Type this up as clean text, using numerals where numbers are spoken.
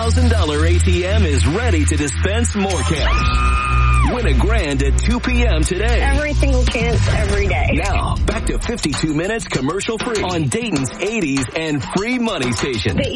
$1,000 ATM is ready to dispense more cash. Win $1,000 at 2 p.m. today. Every single chance, every day. Now, back to 52 minutes commercial free on Dayton's 80s and free money station. The